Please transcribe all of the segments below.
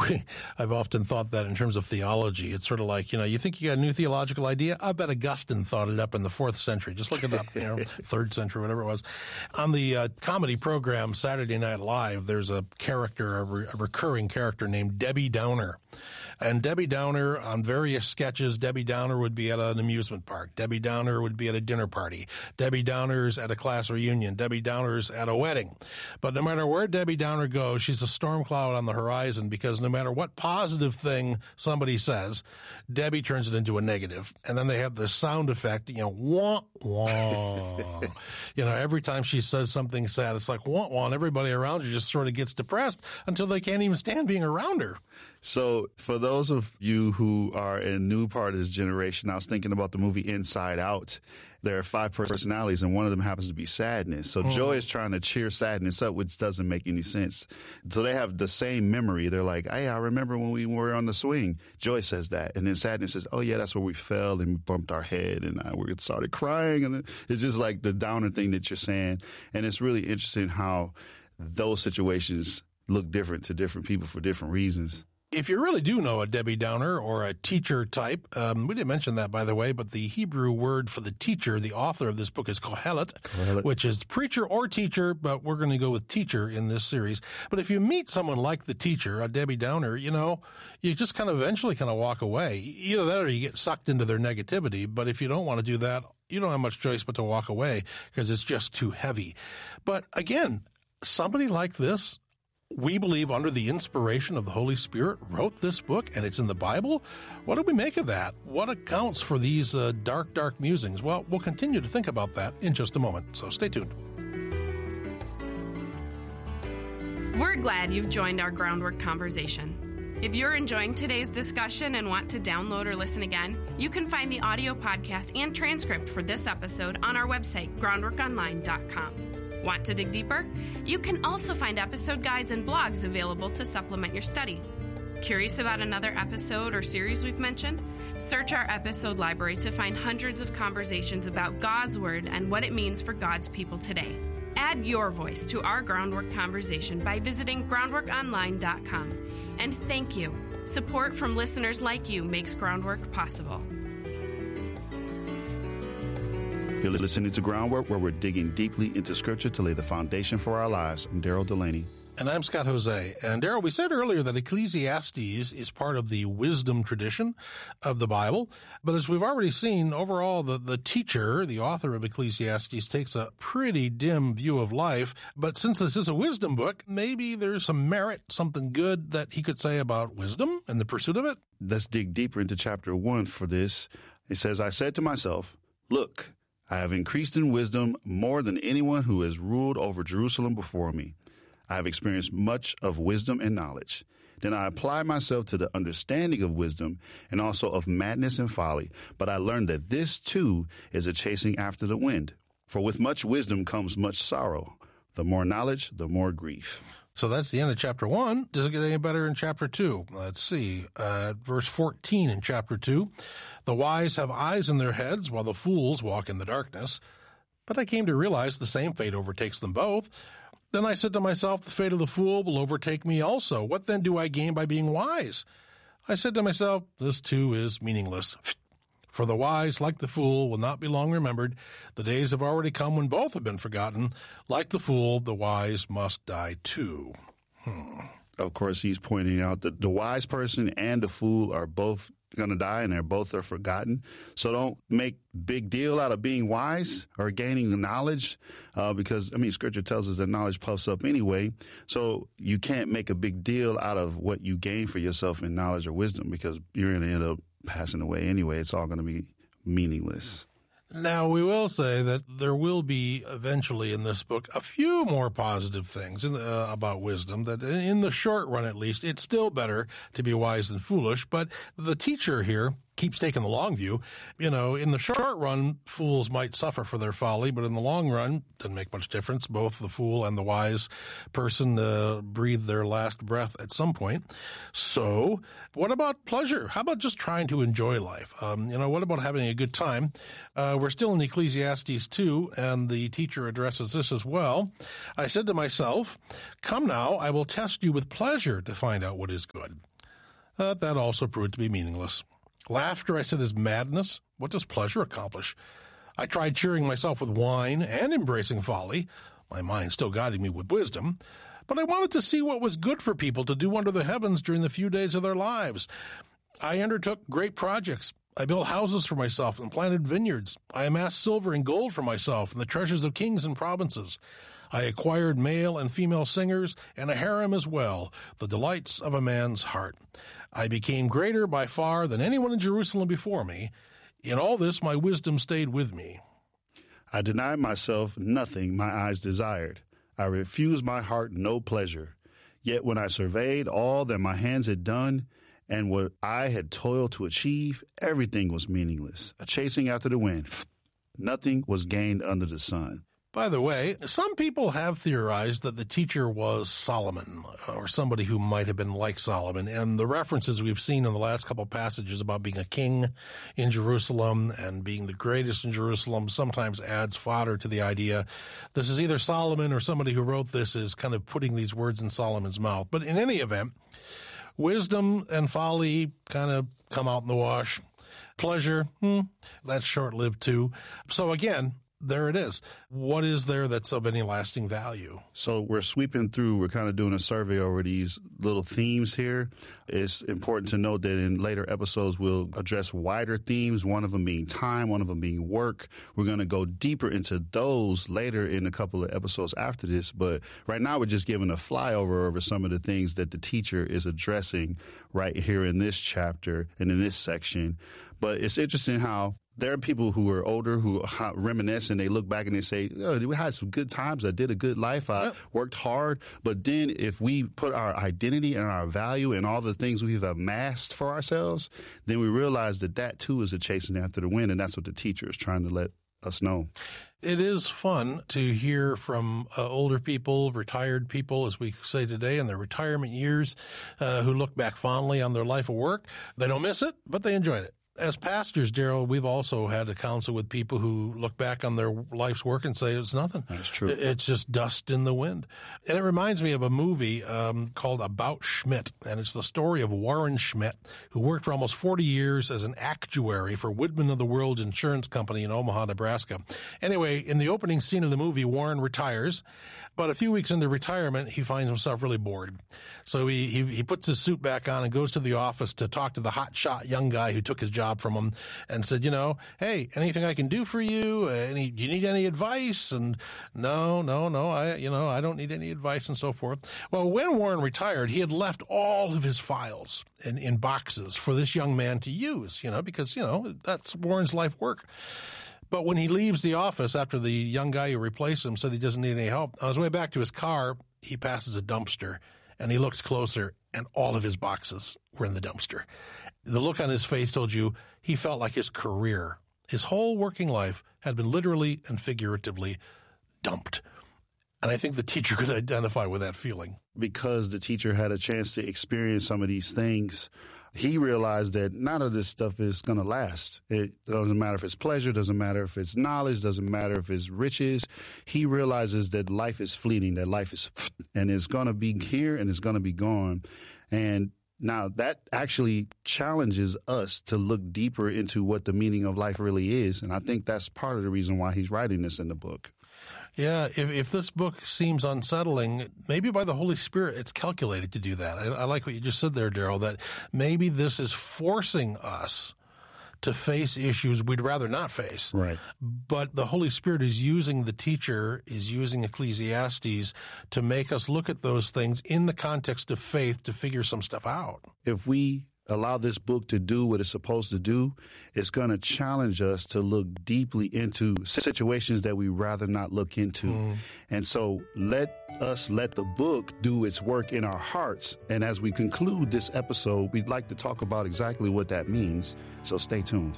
I've often thought that in terms of theology. It's sort of like, you think you got a new theological idea? I bet Augustine thought it up in the 4th century. Just look it up, 3rd century, whatever it was. On the comedy program Saturday Night Live, there's a recurring character named Debbie Downer. And Debbie Downer, on various sketches, Debbie Downer would be at an amusement park. Debbie Downer would be at a dinner party. Debbie Downer's at a class reunion. Debbie Downer's at a wedding. But no matter where Debbie Downer goes, she's a storm cloud on the horizon, because no matter what positive thing somebody says, Debbie turns it into a negative. And then they have this sound effect, wah, wah. Every time she says something sad, it's like wah, wah, and everybody around you just sort of gets depressed until they can't even stand being around her. So for those of you who are a new part of this generation, I was thinking about the movie Inside Out. There are 5 personalities, and one of them happens to be sadness. So Joy is trying to cheer sadness up, which doesn't make any sense. So they have the same memory. They're like, hey, I remember when we were on the swing. Joy says that. And then sadness says, oh, yeah, that's where we fell and bumped our head and we started crying. And it's just like the downer thing that you're saying. And it's really interesting how those situations look different to different people for different reasons. If you really do know a Debbie Downer or a teacher type, we didn't mention that, by the way, but the Hebrew word for the teacher, the author of this book, is kohelet, which is preacher or teacher, but we're going to go with teacher in this series. But if you meet someone like the teacher, a Debbie Downer, you just kind of eventually walk away. Either that or you get sucked into their negativity. But if you don't want to do that, you don't have much choice but to walk away because it's just too heavy. But again, somebody like this, we believe under the inspiration of the Holy Spirit, wrote this book, and it's in the Bible. What do we make of that? What accounts for these dark, dark musings? Well, we'll continue to think about that in just a moment, so stay tuned. We're glad you've joined our Groundwork conversation. If you're enjoying today's discussion and want to download or listen again, you can find the audio podcast and transcript for this episode on our website, groundworkonline.com. Want to dig deeper? You can also find episode guides and blogs available to supplement your study. Curious about another episode or series we've mentioned? Search our episode library to find hundreds of conversations about God's Word and what it means for God's people today. Add your voice to our Groundwork conversation by visiting groundworkonline.com. And thank you. Support from listeners like you makes Groundwork possible. You're listening to Groundwork, where we're digging deeply into Scripture to lay the foundation for our lives. I'm Daryl Delaney. And I'm Scott Jose. And Daryl, we said earlier that Ecclesiastes is part of the wisdom tradition of the Bible. But as we've already seen, overall, the teacher, the author of Ecclesiastes, takes a pretty dim view of life. But since this is a wisdom book, maybe there's some merit, something good that he could say about wisdom and the pursuit of it. Let's dig deeper into chapter 1 for this. It says, I said to myself, look, I have increased in wisdom more than anyone who has ruled over Jerusalem before me. I have experienced much of wisdom and knowledge. Then I applied myself to the understanding of wisdom and also of madness and folly. But I learned that this too is a chasing after the wind. For with much wisdom comes much sorrow. The more knowledge, the more grief. So that's the end of chapter 1. Does it get any better in chapter 2? Let's see. Verse 14 in chapter 2. The wise have eyes in their heads while the fools walk in the darkness. But I came to realize the same fate overtakes them both. Then I said to myself, the fate of the fool will overtake me also. What then do I gain by being wise? I said to myself, this too is meaningless. For the wise, like the fool, will not be long remembered. The days have already come when both have been forgotten. Like the fool, the wise must die too. Of course, he's pointing out that the wise person and the fool are both going to die, and they're both are forgotten. So don't make big deal out of being wise or gaining knowledge, because, Scripture tells us that knowledge puffs up anyway. So you can't make a big deal out of what you gain for yourself in knowledge or wisdom, because you're going to end up passing away anyway. It's all going to be meaningless. Now, we will say that there will be eventually in this book a few more positive things about wisdom, that in the short run at least, it's still better to be wise than foolish. But the teacher here keeps taking the long view. In the short run, fools might suffer for their folly, but in the long run, doesn't make much difference. Both the fool and the wise person breathe their last breath at some point. So what about pleasure? How about just trying to enjoy life? What about having a good time? We're still in Ecclesiastes 2, and the teacher addresses this as well. I said to myself, come now, I will test you with pleasure to find out what is good. That also proved to be meaningless. Laughter, I said, is madness. What does pleasure accomplish? I tried cheering myself with wine and embracing folly, my mind still guiding me with wisdom, but I wanted to see what was good for people to do under the heavens during the few days of their lives. I undertook great projects. I built houses for myself and planted vineyards. I amassed silver and gold for myself and the treasures of kings and provinces. I acquired male and female singers and a harem as well, the delights of a man's heart. I became greater by far than anyone in Jerusalem before me. In all this, my wisdom stayed with me. I denied myself nothing my eyes desired. I refused my heart no pleasure. Yet when I surveyed all that my hands had done and what I had toiled to achieve, everything was meaningless, a chasing after the wind. Nothing was gained under the sun. By the way, some people have theorized that the teacher was Solomon, or somebody who might have been like Solomon, and the references we've seen in the last couple passages about being a king in Jerusalem and being the greatest in Jerusalem sometimes adds fodder to the idea this is either Solomon or somebody who wrote this is kind of putting these words in Solomon's mouth. But in any event, wisdom and folly kind of come out in the wash. Pleasure, that's short-lived too. So again, there it is. What is there that's of any lasting value? So we're sweeping through, we're kind of doing a survey over these little themes here. It's important to note that in later episodes, we'll address wider themes, one of them being time, one of them being work. We're going to go deeper into those later in a couple of episodes after this. But right now, we're just giving a flyover over some of the things that the teacher is addressing right here in this chapter and in this section. But it's interesting how there are people who are older who reminisce and they look back and they say, oh, we had some good times. I did a good life. I worked hard. But then if we put our identity and our value and all the things we've amassed for ourselves, then we realize that that too is a chasing after the wind. And that's what the teacher is trying to let us know. It is fun to hear from older people, retired people, as we say today, in their retirement years, who look back fondly on their life of work. They don't miss it, but they enjoyed it. As pastors, Daryl, we've also had to counsel with people who look back on their life's work and say it's nothing. That's true. It's just dust in the wind. And it reminds me of a movie called About Schmidt, and it's the story of Warren Schmidt, who worked for almost 40 years as an actuary for Woodman of the World Insurance Company in Omaha, Nebraska. Anyway, in the opening scene of the movie, Warren retires, but a few weeks into retirement, he finds himself really bored. So he puts his suit back on and goes to the office to talk to the hotshot young guy who took his job from him and said, hey, anything I can do for you? Do you need any advice? And no, I don't need any advice and so forth. Well, when Warren retired, he had left all of his files in boxes for this young man to use, because, that's Warren's life work. But when he leaves the office after the young guy who replaced him said he doesn't need any help, on his way back to his car, he passes a dumpster and he looks closer and all of his boxes were in the dumpster. The look on his face told you he felt like his career, his whole working life had been literally and figuratively dumped. And I think the teacher could identify with that feeling. Because the teacher had a chance to experience some of these things, he realized that none of this stuff is going to last. It doesn't matter if it's pleasure, doesn't matter if it's knowledge, doesn't matter if it's riches. He realizes that life is fleeting, that life is, and it's going to be here and it's going to be gone. And now that actually challenges us to look deeper into what the meaning of life really is. And I think that's part of the reason why he's writing this in the book. Yeah, if this book seems unsettling, maybe by the Holy Spirit, it's calculated to do that. I like what you just said there, Daryl, that maybe this is forcing us to face issues we'd rather not face. Right. But the Holy Spirit is using the teacher, is using Ecclesiastes to make us look at those things in the context of faith to figure some stuff out. If we allow this book to do what it's supposed to do, it's going to challenge us to look deeply into situations that we rather not look into. And so let the book do its work in our hearts. And as we conclude this episode, we'd like to talk about exactly what that means. So stay tuned.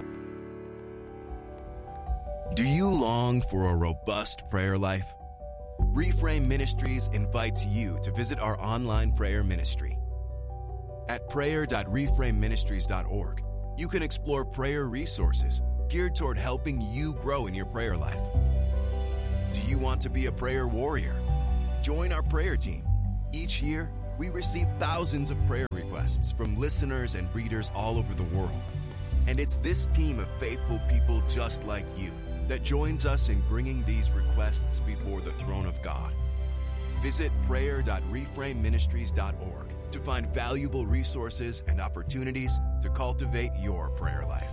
Do you long for a robust prayer life? Reframe Ministries invites you to visit our online prayer ministry. At prayer.reframeministries.org, you can explore prayer resources geared toward helping you grow in your prayer life. Do you want to be a prayer warrior? Join our prayer team. Each year, We receive thousands of prayer requests from listeners and readers all over the world. And it's this team of faithful people just like you that joins us in bringing these requests before the throne of God. Visit prayer.reframeministries.org to find valuable resources and opportunities to cultivate your prayer life.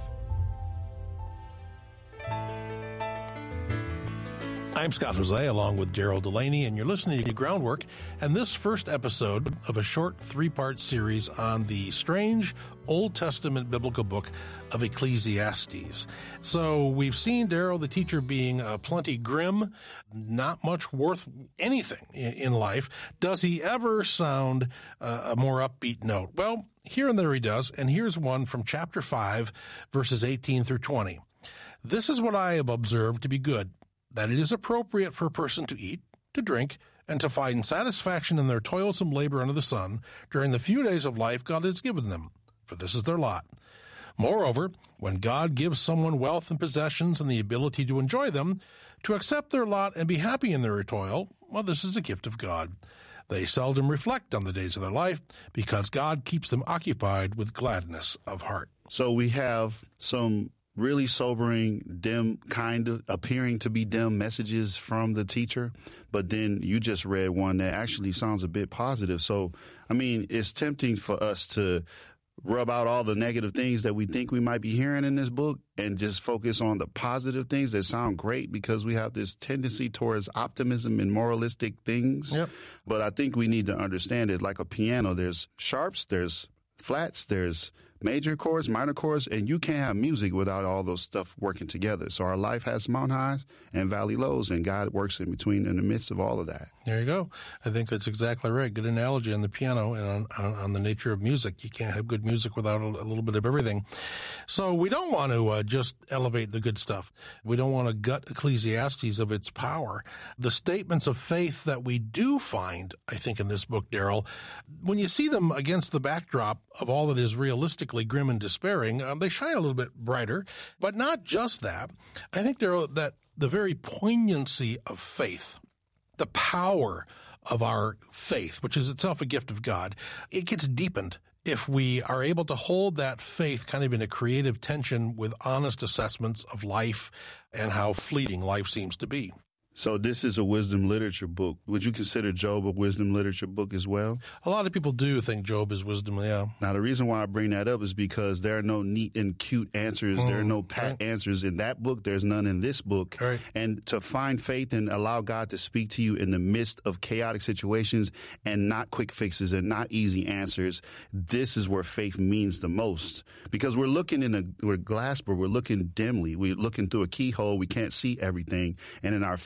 I'm Scott Jose, along with Daryl Delaney, and you're listening to Groundwork, and this first episode of a short three-part series on the strange Old Testament biblical book of Ecclesiastes. So we've seen Daryl, the teacher, being plenty grim, not much worth anything in life. Does he ever sound a more upbeat note? Well, here and there he does, and here's one from chapter 5, verses 18 through 20. This is what I have observed to be good, that it is appropriate for a person to eat, to drink, and to find satisfaction in their toilsome labor under the sun during the few days of life God has given them, for this is their lot. Moreover, when God gives someone wealth and possessions and the ability to enjoy them, to accept their lot and be happy in their toil, well, this is a gift of God. They seldom reflect on the days of their life because God keeps them occupied with gladness of heart. So we have some really sobering, dim, kind of appearing to be dim messages from the teacher. But then you just read one that actually sounds a bit positive. So, I mean, it's tempting for us to rub out all the negative things that we think we might be hearing in this book and just focus on the positive things that sound great, because we have this tendency towards optimism and moralistic things. Yep. But I think we need to understand it like a piano. There's sharps, there's flats, there's major chords, minor chords, and you can't have music without all those stuff working together. So our life has mountain highs and valley lows, and God works in between, in the midst of all of that. There you go. I think that's exactly right. Good analogy on the piano and on the nature of music. You can't have good music without a little bit of everything. So we don't want to just elevate the good stuff. We don't want to gut Ecclesiastes of its power. The statements of faith that we do find, I think, in this book, Daryl, when you see them against the backdrop of all that is realistically grim and despairing, they shine a little bit brighter. But not just that. I think, Daryl, that the very poignancy of faith, the power of our faith, which is itself a gift of God, it gets deepened if we are able to hold that faith kind of in a creative tension with honest assessments of life and how fleeting life seems to be. So this is a wisdom literature book. Would you consider Job a wisdom literature book as well? A lot of people do think Job is wisdom, yeah. Now, the reason why I bring that up is because there are no neat and cute answers. There are no pat answers in that book. There's none in this book. Right. And to find faith and allow God to speak to you in the midst of chaotic situations and not quick fixes and not easy answers, this is where faith means the most. Because we're looking we're glass, but we're looking dimly. We're looking through a keyhole. We can't see everything. And in our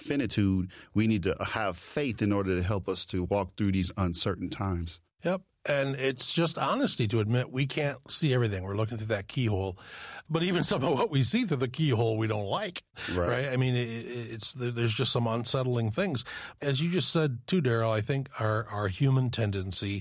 we need to have faith in order to help us to walk through these uncertain times. Yep. And it's just honesty to admit we can't see everything. We're looking through that keyhole. But even some of what we see through the keyhole we don't like, right? I mean, there's just some unsettling things. As you just said too, Daryl, I think our human tendency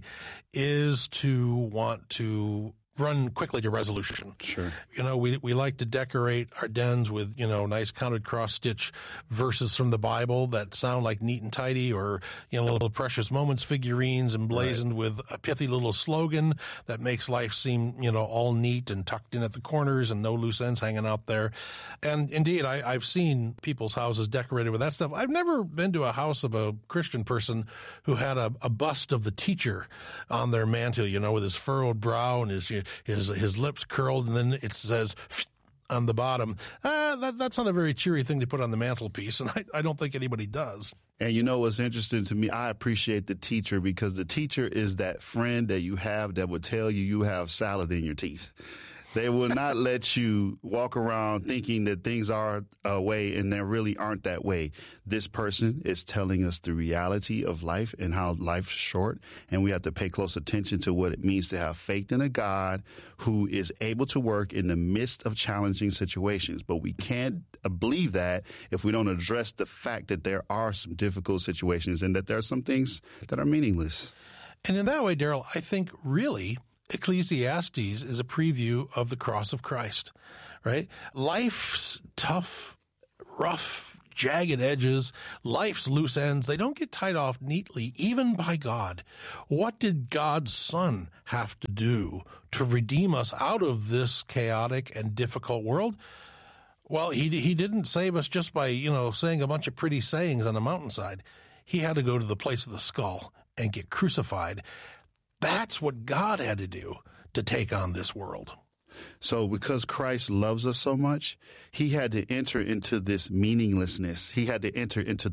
is to want to run quickly to resolution. Sure. You know, we like to decorate our dens with, nice counted cross-stitch verses from the Bible that sound like neat and tidy, or, little precious moments figurines emblazoned with a pithy little slogan that makes life seem, all neat and tucked in at the corners and no loose ends hanging out there. And indeed, I've seen people's houses decorated with that stuff. I've never been to a house of a Christian person who had a bust of the teacher on their mantle, with his furrowed brow and his lips curled, and then it says on the bottom. That's not a very cheery thing to put on the mantelpiece, and I don't think anybody does. And you know what's interesting to me? I appreciate the teacher, because the teacher is that friend that you have that will tell you have salad in your teeth. They will not let you walk around thinking that things are a way and they really aren't that way. This person is telling us the reality of life and how life's short, and we have to pay close attention to what it means to have faith in a God who is able to work in the midst of challenging situations. But we can't believe that if we don't address the fact that there are some difficult situations and that there are some things that are meaningless. And in that way, Daryl, I think really Ecclesiastes is a preview of the cross of Christ, right? Life's tough, rough, jagged edges, life's loose ends, they don't get tied off neatly, even by God. What did God's Son have to do to redeem us out of this chaotic and difficult world? Well, he didn't save us just by, saying a bunch of pretty sayings on a mountainside. He had to go to the place of the skull and get crucified. That's what God had to do to take on this world. So because Christ loves us so much, he had to enter into this meaninglessness. He had to enter into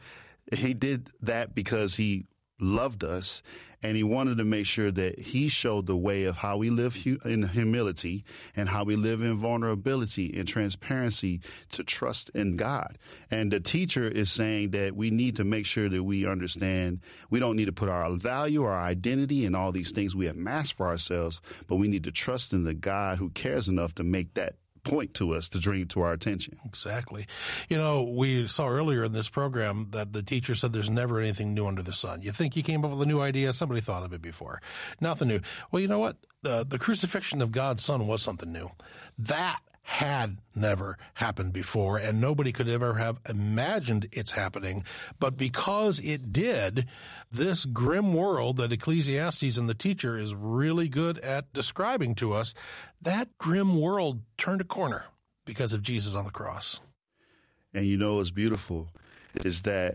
he did that because he loved us, and he wanted to make sure that he showed the way of how we live in humility and how we live in vulnerability and transparency to trust in God. And the teacher is saying that we need to make sure that we understand we don't need to put our value, our identity, and all these things we have amassed for ourselves, but we need to trust in the God who cares enough to make that point to us, to bring to our attention. Exactly. We saw earlier in this program that the teacher said there's never anything new under the sun. You think you came up with a new idea? Somebody thought of it before. Nothing new. Well, you know what? The crucifixion of God's Son was something new. That had never happened before, and nobody could ever have imagined it's happening. But because it did, this grim world that Ecclesiastes and the teacher is really good at describing to us, that grim world turned a corner because of Jesus on the cross. And what's beautiful is that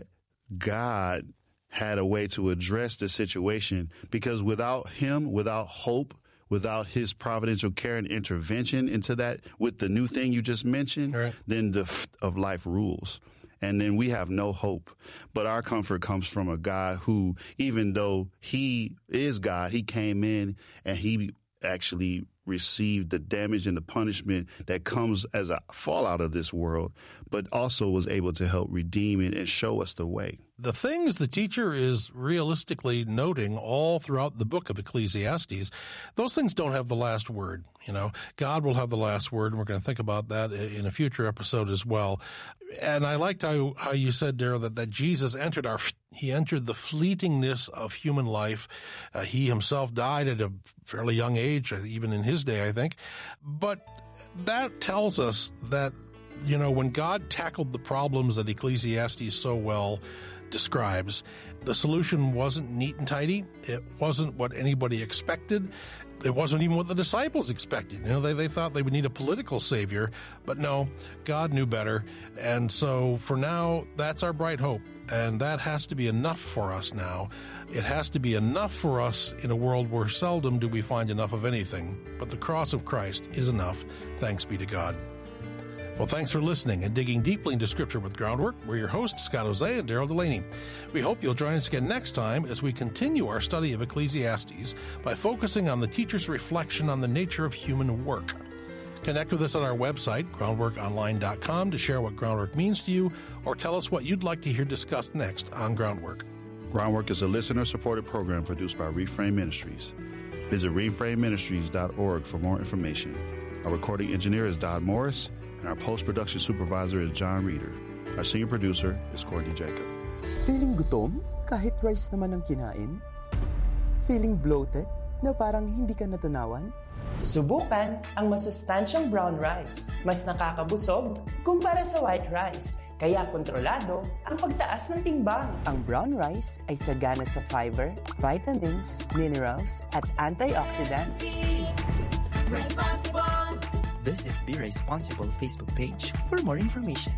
God had a way to address the situation, because without him, without hope, without his providential care and intervention into that with the new thing you just mentioned, right, then the of life rules. And then we have no hope. But our comfort comes from a God who, even though he is God, he came in and he actually received the damage and the punishment that comes as a fallout of this world, but also was able to help redeem it and show us the way. The things the teacher is realistically noting all throughout the book of Ecclesiastes, those things don't have the last word. God will have the last word, and we're going to think about that in a future episode as well. And I liked how you said, Darryl, that Jesus entered he entered the fleetingness of human life. He himself died at a fairly young age, even in his day, I think. But that tells us that, when God tackled the problems that Ecclesiastes so well describes, the solution wasn't neat and tidy. It wasn't what anybody expected. It wasn't even what the disciples expected. They thought they would need a political savior, but no, God knew better. And so for now, that's our bright hope. And that has to be enough for us now. It has to be enough for us in a world where seldom do we find enough of anything. But the cross of Christ is enough. Thanks be to God. Well, thanks for listening and digging deeply into Scripture with Groundwork. We're your hosts, Scott Jose and Darryl Delaney. We hope you'll join us again next time as we continue our study of Ecclesiastes by focusing on the teacher's reflection on the nature of human work. Connect with us on our website, groundworkonline.com, to share what Groundwork means to you or tell us what you'd like to hear discussed next on Groundwork. Groundwork is a listener-supported program produced by Reframe Ministries. Visit reframeministries.org for more information. Our recording engineer is Dodd Morris, and our post-production supervisor is John Reeder. Our senior producer is Courtney Jacob. Feeling gutom kahit rice naman ang kinain? Feeling bloated na parang hindi ka natunawan? Subukan ang masustansyang brown rice. Mas nakakabusog kumpara sa white rice. Kaya kontrolado ang pagtaas ng timbang. Ang brown rice ay sagana sa fiber, vitamins, minerals, at antioxidants. Responsible! Visit Be Responsible Facebook page for more information.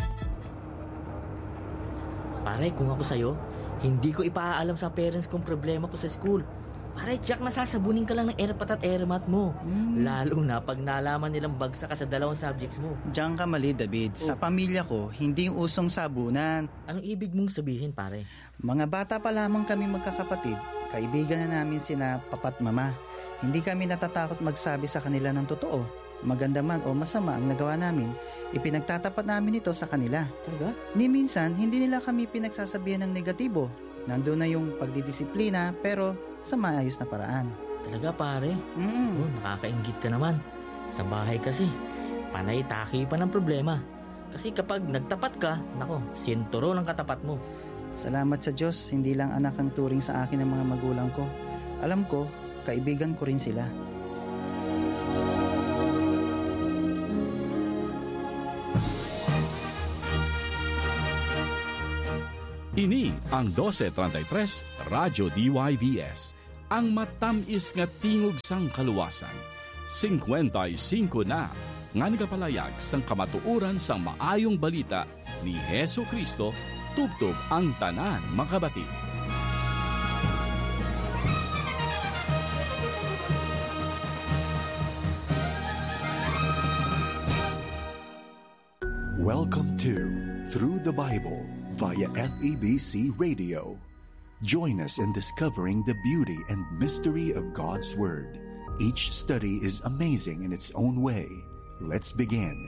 Pare, kung ako sa'yo, hindi ko ipaalam sa parents kung problema ko sa school. Pare, Jack, nasasabunin ka lang ng ERPAT at ERMAT mo. Lalo na pag nalaman nilang bagsak ka sa dalawang subjects mo. Diyan ka mali, David. Sa pamilya ko, hindi usong sabunan. Anong ibig mong sabihin, pare? Mga bata pa lamang kami magkakapatid. Kaibigan na namin sina papa at mama. Hindi kami natatakot magsabi sa kanila ng totoo. Maganda man o masama ang nagawa namin, ipinagtatapat namin ito sa kanila. Talaga? Ni minsan, hindi nila kami pinagsasabihan ng negatibo. Nandun na yung pagdidisiplina, pero sa maayos na paraan. Talaga, pare? Oh, nakakainggit ka naman. Sa bahay kasi, panay taki pa ng problema. Kasi kapag nagtapat ka, nako, sinturo ng katapat mo. Salamat sa Diyos, hindi lang anak ang turing sa akin ng mga magulang ko. Alam ko, kaibigan ko rin sila. Ini ang 1233 Radyo DYVS, ang matamis nga tingog sang kaluwasan. 55 na nga nagapalayag sang kamatuuran sang maayong balita ni Hesu Kristo tubtob ang tanan makabati. Welcome to Through the Bible via FEBC Radio. Join us in discovering the beauty and mystery of God's Word. Each study is amazing in its own way. Let's begin.